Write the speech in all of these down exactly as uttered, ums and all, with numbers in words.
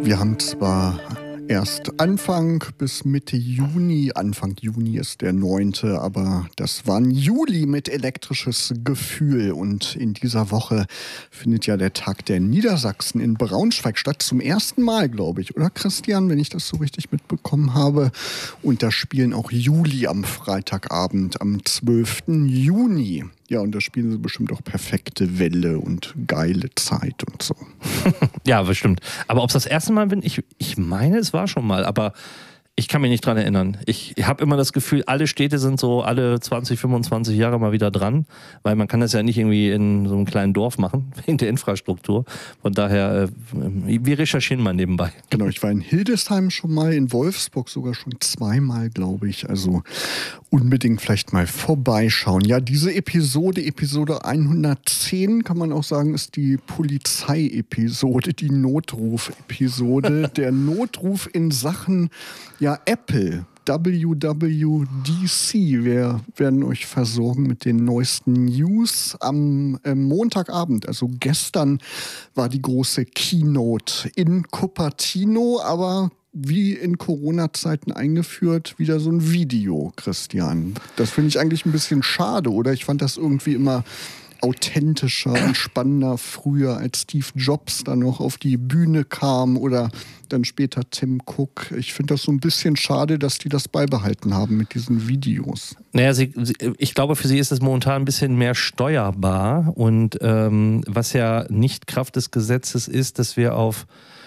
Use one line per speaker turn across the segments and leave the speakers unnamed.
Wir haben zwar erst Anfang bis Mitte Juni, Anfang Juni ist der neunte, aber das war ein Juli mit elektrisches Gefühl. Und in dieser Woche findet ja der Tag der Niedersachsen in Braunschweig statt. Zum ersten Mal, glaube ich, oder Christian, wenn ich das so richtig mitbekommen habe. Und da spielen auch Juli am Freitagabend, am zwölften Juni. Ja, und da spielen sie bestimmt auch perfekte Welle und geile Zeit und so.
Ja, bestimmt. Aber ob es das erste Mal bin, ich, ich meine, es war schon mal, aber ich kann mich nicht dran erinnern. Ich habe immer das Gefühl, alle Städte sind so alle zwanzig, fünfundzwanzig Jahre mal wieder dran, weil man kann das ja nicht irgendwie in so einem kleinen Dorf machen, wegen der Infrastruktur. Von daher, äh, wir recherchieren mal nebenbei.
Genau, ich war in Hildesheim schon mal, in Wolfsburg sogar schon zweimal, glaube ich. Also unbedingt vielleicht mal vorbeischauen. Ja, diese Episode, Episode hundertzehn, kann man auch sagen, ist die Polizei-Episode, die Notruf-Episode. Der Notruf in Sachen, ja, Apple. W W D C. Wir werden euch versorgen mit den neuesten News am äh, Montagabend. Also gestern war die große Keynote in Cupertino, aber wie in Corona-Zeiten eingeführt, wieder so ein Video, Christian. Das finde ich eigentlich ein bisschen schade, oder? Ich fand das irgendwie immer authentischer und spannender früher, als Steve Jobs dann noch auf die Bühne kam oder dann später Tim Cook. Ich finde das so ein bisschen schade, dass die das beibehalten haben mit diesen Videos.
Naja, sie, sie, ich glaube, für sie ist es momentan ein bisschen mehr steuerbar und ähm, was ja nicht Kraft des Gesetzes ist, dass wir auf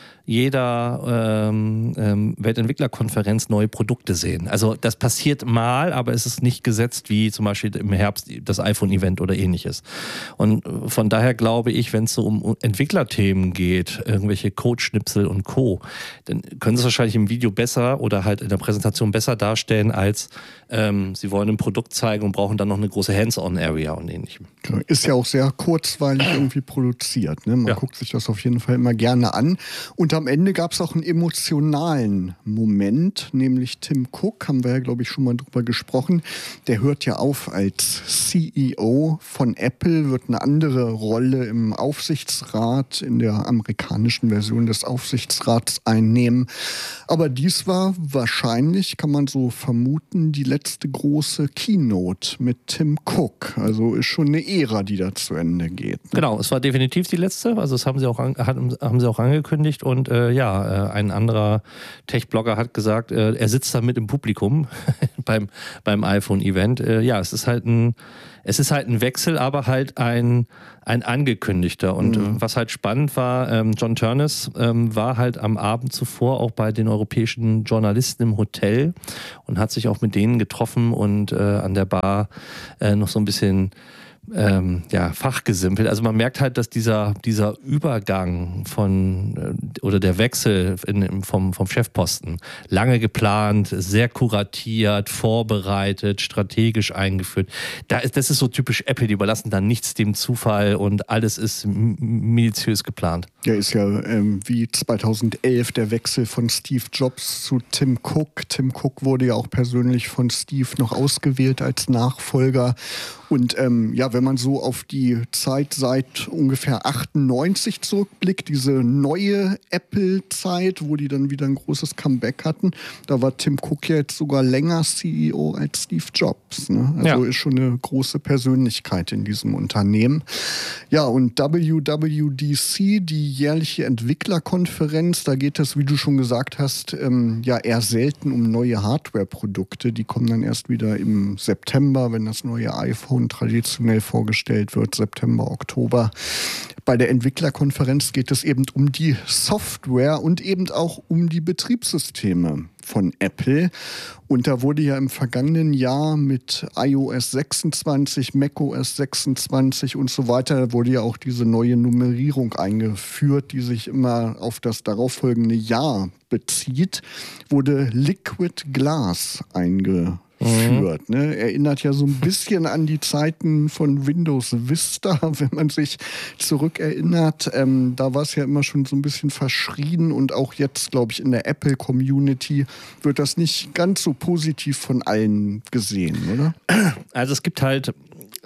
jeder ähm, ähm, Weltentwicklerkonferenz neue Produkte sehen. Also das passiert mal, aber es ist nicht gesetzt wie zum Beispiel im Herbst das iPhone-Event oder ähnliches. Und von daher glaube ich, wenn es so um Entwicklerthemen geht, irgendwelche Code-Schnipsel und Co., dann können sie es wahrscheinlich im Video besser oder halt in der Präsentation besser darstellen, als ähm, sie wollen ein Produkt zeigen und brauchen dann noch eine große Hands-on-Area und ähnlichem.
Ist ja auch sehr kurzweilig irgendwie produziert. Ne? Man ja. guckt sich das auf jeden Fall immer gerne an. Und am Ende gab es auch einen emotionalen Moment, nämlich Tim Cook, haben wir ja, glaube ich, schon mal drüber gesprochen. Der hört ja auf als C E O von Apple, wird eine andere Rolle im Aufsichtsrat, in der amerikanischen Version des Aufsichtsrats einnehmen. Aber dies war wahrscheinlich, kann man so vermuten, die letzte große Keynote mit Tim Cook. Also ist schon eine Ära, die da zu Ende geht. Ne?
Genau, es war definitiv die letzte. Also das haben sie auch, an, haben sie auch angekündigt. Und äh, ja, äh, ein anderer Tech-Blogger hat gesagt, äh, er sitzt da mit im Publikum beim, beim iPhone-Event. Äh, ja, es ist halt ein Es ist halt ein Wechsel, aber halt ein, ein angekündigter. Und mhm. was halt spannend war, ähm, John Turnus ähm, war halt am Abend zuvor auch bei den europäischen Journalisten im Hotel und hat sich auch mit denen getroffen und äh, an der Bar äh, noch so ein bisschen Ähm, ja, fachgesimpelt. Also man merkt halt, dass dieser, dieser Übergang von äh, oder der Wechsel in, vom, vom Chefposten lange geplant, sehr kuratiert, vorbereitet, strategisch eingeführt. Da ist, das ist so typisch Apple, die überlassen dann nichts dem Zufall und alles ist minutiös geplant.
Ja, ist ja ähm, wie zweitausendelf der Wechsel von Steve Jobs zu Tim Cook. Tim Cook wurde ja auch persönlich von Steve noch ausgewählt als Nachfolger. Und ähm, ja, wenn man so auf die Zeit seit ungefähr achtundneunzig zurückblickt, diese neue Apple-Zeit, wo die dann wieder ein großes Comeback hatten, da war Tim Cook ja jetzt sogar länger C E O als Steve Jobs. Ne? Also ja. Ist schon eine große Persönlichkeit in diesem Unternehmen. Ja, und W W D C, die jährliche Entwicklerkonferenz, da geht es, wie du schon gesagt hast, ähm, ja eher selten um neue Hardware-Produkte. Die kommen dann erst wieder im September, wenn das neue iPhone traditionell vorgestellt wird, September, Oktober. Bei der Entwicklerkonferenz geht es eben um die Software und eben auch um die Betriebssysteme von Apple. Und da wurde ja im vergangenen Jahr mit iOS sechsundzwanzig, macOS sechsundzwanzig und so weiter, wurde ja auch diese neue Nummerierung eingeführt, die sich immer auf das darauffolgende Jahr bezieht, wurde Liquid Glass eingeführt. Führt, ne? Erinnert ja so ein bisschen an die Zeiten von Windows Vista, wenn man sich zurückerinnert. Ähm, da war es ja immer schon so ein bisschen verschrien und auch jetzt, glaube ich, in der Apple-Community wird das nicht ganz so positiv von allen gesehen, oder?
Also es gibt halt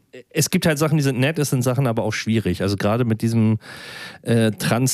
es gibt halt Sachen, die sind nett, es sind Sachen aber auch schwierig. Also gerade mit diesem äh,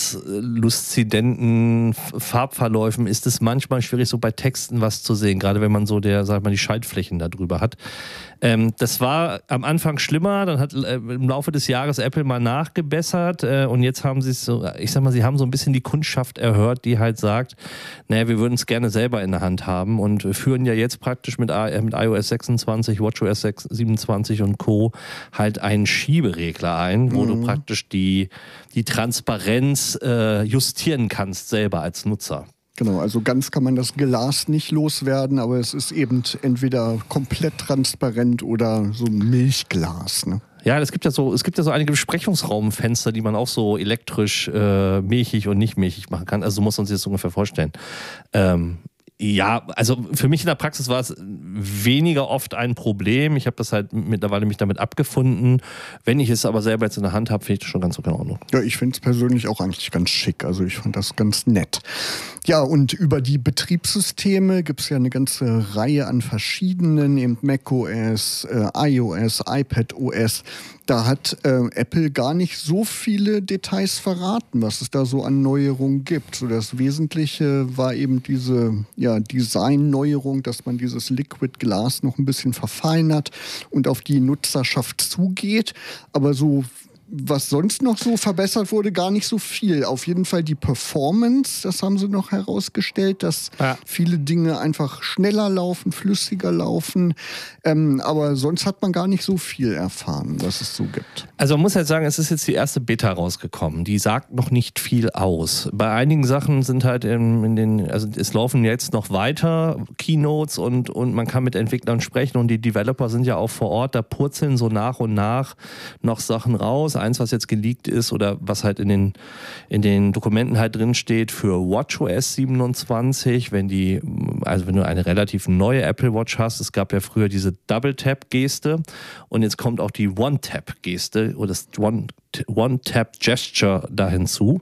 transluzidenten Farbverläufen ist es manchmal schwierig, so bei Texten was zu sehen, gerade wenn man so der, sag mal, die Schaltflächen da drüber hat. Ähm, das war am Anfang schlimmer, dann hat äh, im Laufe des Jahres Apple mal nachgebessert äh, und jetzt haben sie es so, ich sag mal, sie haben so ein bisschen die Kundschaft erhört, die halt sagt, naja, wir würden es gerne selber in der Hand haben und führen ja jetzt praktisch mit, äh, mit iOS sechsundzwanzig, WatchOS siebenundzwanzig und Co. halt einen Schieberegler ein, wo mhm. du praktisch die, die Transparenz äh, justieren kannst selber als Nutzer.
Genau, also ganz kann man das Glas nicht loswerden, aber es ist eben entweder komplett transparent oder so ein Milchglas, ne?
Ja, es gibt ja so, es gibt ja so einige Besprechungsraumfenster, die man auch so elektrisch äh, milchig und nicht milchig machen kann. Also so muss man sich das ungefähr vorstellen. Ähm, Ja, also für mich in der Praxis war es weniger oft ein Problem. Ich habe das halt mittlerweile mich damit abgefunden. Wenn ich es aber selber jetzt in der Hand habe, finde ich das schon ganz okay in Ordnung.
Ja, ich finde es persönlich auch eigentlich ganz schick. Also ich fand das ganz nett. Ja, und über die Betriebssysteme gibt es ja eine ganze Reihe an verschiedenen, eben macOS, äh, iOS, iPadOS. Da hat äh, Apple gar nicht so viele Details verraten, was es da so an Neuerungen gibt. So das Wesentliche war eben diese ja, Design-Neuerung, dass man dieses Liquid Glass noch ein bisschen verfeinert und auf die Nutzerschaft zugeht. Aber so was sonst noch so verbessert wurde, gar nicht so viel. Auf jeden Fall die Performance, das haben sie noch herausgestellt, dass ja. viele Dinge einfach schneller laufen, flüssiger laufen. Ähm, aber sonst hat man gar nicht so viel erfahren, was es so gibt.
Also man muss halt sagen, es ist jetzt die erste Beta rausgekommen. Die sagt noch nicht viel aus. Bei einigen Sachen sind halt in, in den, also es laufen jetzt noch weiter Keynotes und, und man kann mit Entwicklern sprechen und die Developer sind ja auch vor Ort, da purzeln so nach und nach noch Sachen raus. Eins, was jetzt geleakt ist oder was halt in den, in den Dokumenten halt drin steht für WatchOS siebenundzwanzig, wenn die, also wenn du eine relativ neue Apple Watch hast, es gab ja früher diese Double-Tap-Geste und jetzt kommt auch die One-Tap-Geste oder das One One-Tap-Gesture da hinzu,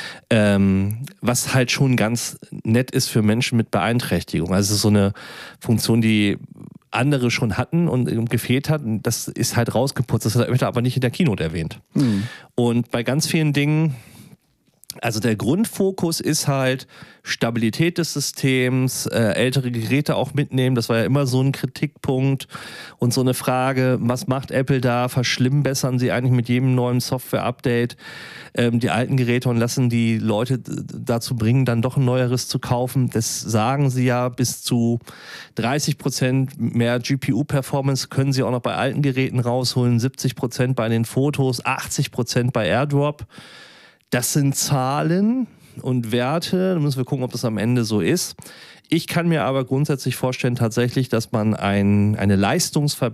ähm, was halt schon ganz nett ist für Menschen mit Beeinträchtigung. Also es ist so eine Funktion, die andere schon hatten und gefehlt hat. Das ist halt rausgeputzt. Das wird aber nicht in der Keynote erwähnt. Mhm. Und bei ganz vielen Dingen, also der Grundfokus ist halt Stabilität des Systems, äh, ältere Geräte auch mitnehmen. Das war ja immer so ein Kritikpunkt und so eine Frage, was macht Apple da? Verschlimmbessern sie eigentlich mit jedem neuen Software-Update ähm, die alten Geräte und lassen die Leute dazu bringen, dann doch ein neueres zu kaufen? Das sagen sie ja, bis zu dreißig Prozent mehr G P U-Performance können sie auch noch bei alten Geräten rausholen, siebzig Prozent bei den Fotos, achtzig Prozent bei AirDrop. Das sind Zahlen und Werte, da müssen wir gucken, ob das am Ende so ist. Ich kann mir aber grundsätzlich vorstellen tatsächlich, dass man ein, eine Leistungsverbesserung